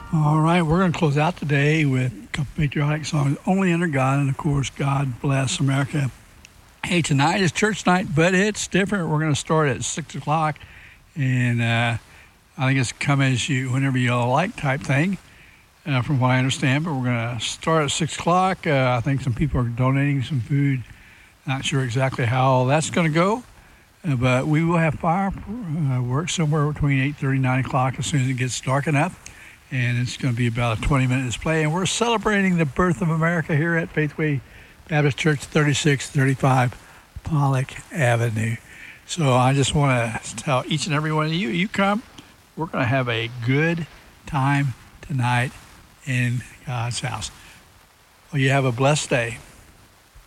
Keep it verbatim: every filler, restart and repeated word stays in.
All right, we're going to close out today with a couple patriotic songs, Only Under God, and of course, God Bless America. Hey, tonight is church night, but it's different. We're going to start at six o'clock, and uh, I think it's come as you, whenever you like type thing, uh, from what I understand, but we're going to start at six o'clock. Uh, I think some people are donating some food. Not sure exactly how that's going to go, uh, but we will have fireworks uh, somewhere between eight thirty and nine o'clock as soon as it gets dark enough. And it's going to be about a twenty-minute display. And we're celebrating the birth of America here at Faithway Baptist Church, thirty-six thirty-five Pollock Avenue. So I just want to tell each and every one of you, you come. We're going to have a good time tonight in God's house. Well, you have a blessed day.